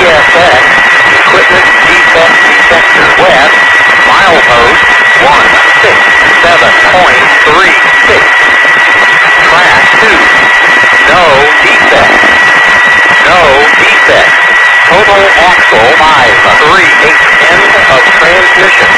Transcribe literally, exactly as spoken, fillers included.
S X, equipment defect detector west, milepost one six seven point three six. Track two, no defect. No defect. Total axle five three eight end of transmission.